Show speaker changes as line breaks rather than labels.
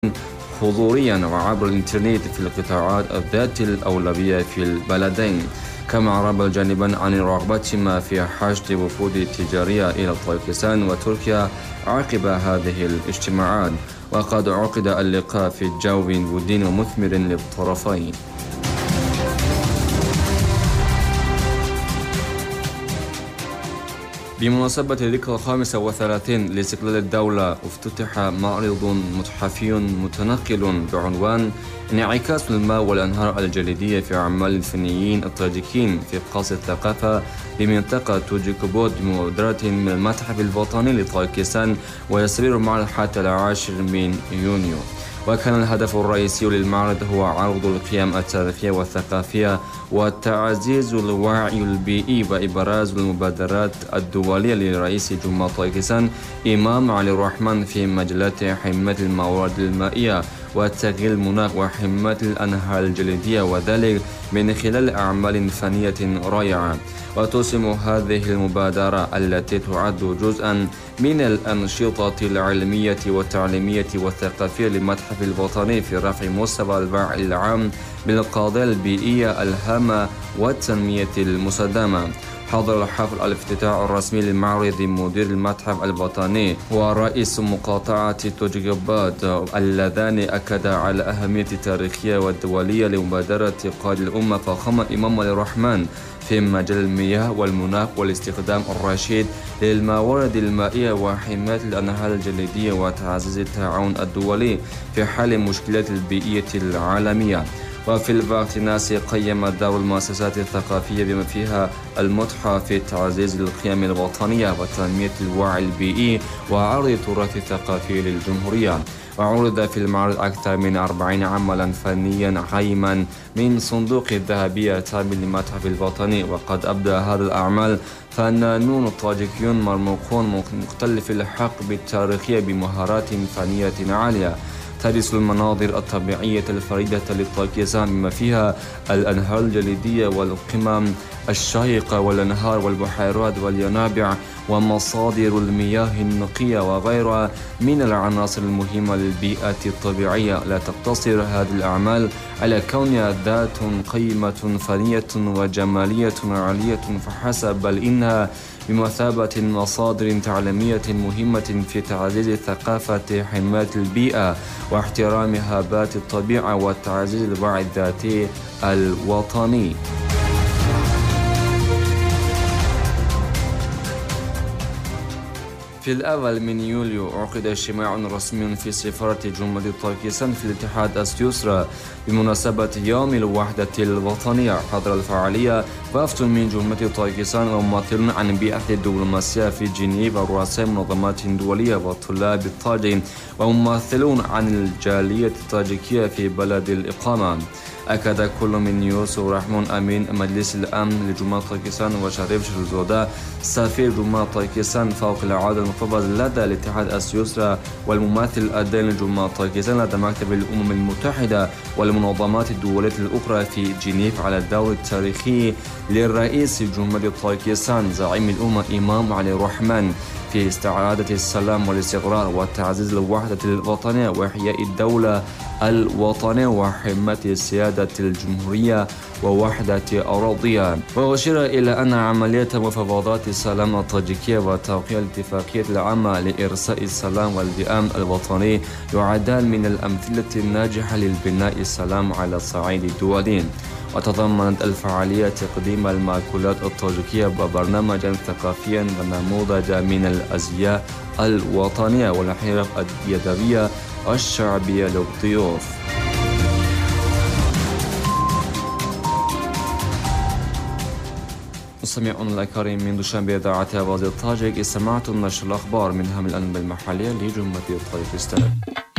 حضوريا وعبر الإنترنت في القطاعات ذات الأولوية في البلدين. كما عرب الجانبان عن رغبتهما في حشد وفود تجارية إلى طاجكستان وتركيا عقب هذه الاجتماعات، وقد عقد اللقاء في جو ودي ومثمر للطرفين. بمناسبة الذكرى 35 لاستقلال الدولة، افتتح معرض متحفي متنقل بعنوان انعكاس الماء والأنهار الجليدية في أعمال الفنيين الطاجيكيين في قصر الثقافة بمنطقة توجيكوبود بمبادرة من المتحف الوطني لطاجكستان، ويستمر المعرض حتى 10 من يونيو. وكان الهدف الرئيسي للمعرض هو عرض القيم التاريخية والثقافية وتعزيز الوعي البيئي وإبراز المبادرات الدولية لرئيس جمهورية طاجكستان إمام علي الرحمن في مجالات حماية الموارد المائية وتغيير المناخ وحماية الأنهار الجليدية، وذلك من خلال أعمال فنية رائعة. وتسهم هذه المبادرة التي تعد جزءا من الأنشطة العلمية والتعليمية والثقافية للمتحف الوطني في رفع مستوى الوعي العام بالقضايا البيئية الهامة والتنمية المستدامة. حضر الحفل الافتتاح الرسمي للمعرض مدير المتحف الوطني ورئيس مقاطعة توجيكوبود، اللذان أكدا على أهمية التاريخية والدولية لمبادرة قائد الأمة فخامة إمام علي الرحمن في مجال المياه والمناخ والاستخدام الرشيد للموارد المائية وحماية الأنهار الجليدية وتعزيز التعاون الدولي في حل المشكلات البيئية العالمية. وفي الوقت نفسه قيم دور المؤسسات الثقافية بما فيها المتحف في تعزيز القيم الوطنية وتنمية الوعي البيئي وعرض التراث الثقافي للجمهورية. وعرض في المعرض أكثر من 40 عملا فنيا قيما من صندوق الذهبية التابع للمتحف الوطني. وقد أبدى هذه الأعمال فنانون طاجيكيون مرموقون مختلف الحقبة التاريخية بمهارات فنية عالية ترس المناظر الطبيعية الفريدة لطاجكستان بما فيها الأنهار الجليدية والقمم الشاهقة والأنهار والبحيرات والينابع ومصادر المياه النقية وغيرها من العناصر المهمة للبيئة الطبيعية. لا تقتصر هذه الأعمال على كونها ذات قيمة فنية وجمالية عالية فحسب، بل إنها بمثابة مصادر تعليمية مهمة في تعزيز ثقافة حماية البيئة واحترام هبات الطبيعة وتعزيز الوعي الذاتي الوطني. في الأول من يوليو عقد اجتماع رسمي في سفارة جمهورية طاجكستان في الاتحاد السويسري بمناسبة يوم الوحدة الوطنية. حضر الفعالية وفد من جمهورية طاجكستان وممثلون عن بيئة الدبلوماسية في جنيف ورؤساء منظمات دولية وطلاب الطاجين وممثلون عن الجالية الطاجيكية في بلد الإقامة. أكد كل من يوسف رحمون أمين مجلس الأمن لجمهورية طاجكستان وشريف شهرزوده سفير جمهورية طاجكستان فوق العادة المفوض لدى الاتحاد السويسري والممثل الدائم لجمهورية طاجكستان لدى مكتب الأمم المتحدة والمنظمات الدولية الأخرى في جنيف على الدور التاريخي للرئيس جمهورية طاجكستان زعيم الأمة إمام علي الرحمن في استعادة السلام والاستقرار وتعزيز الوحدة الوطنية وإحياء الدولة الوطنية وحماية سيادة الجمهورية ووحدة أراضيها. وأشير إلى أن عملية مفاوضات السلام الطاجيكية وتوقيع الاتفاقية العامة لإرساء السلام والدعم الوطني يعدان من الأمثلة الناجحة للبناء السلام على الصعيد الدولي. وتضمنت الفعالية تقديم المأكولات الطاجيكية وبرنامجا ثقافيا ونموذج من الأزياء الوطنية والحرف اليدوية الشعبية للضيوف. مستمعون الكريم، من دوشنبه إذاعة آواز الطاجك استمعتم نشر الأخبار من أهم الأنباء المحلية لجمهورية طاجكستان.